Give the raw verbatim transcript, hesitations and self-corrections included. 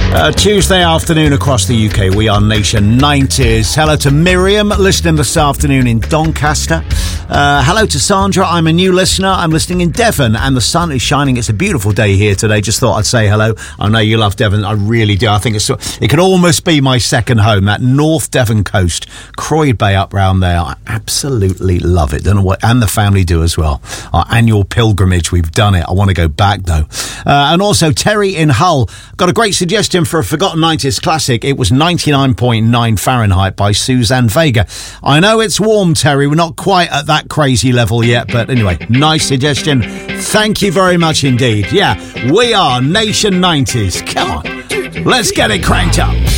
Uh, Tuesday afternoon across the U K, we are Nation nineties. Hello to Miriam, listening this afternoon in Doncaster. Uh, hello to Sandra, I'm a new listener. I'm listening in Devon and the sun is shining. It's a beautiful day here today. Just thought I'd say hello. I know you love Devon. I really do. I think it's it could almost be my second home, that North Devon coast, Croyd Bay up round there. I absolutely love it. Don't know what, and the family do as well. Our annual pilgrimage, we've done it. I want to go back though. Uh, and also Terry in Hull got a great suggestion for a forgotten nineties classic. It was ninety-nine point nine Fahrenheit by Suzanne Vega. I know it's warm, Terry. We're not quite at that crazy level yet, but anyway, nice suggestion. Thank you very much indeed. Yeah, we are Nation nineties. Come on, let's get it cranked up.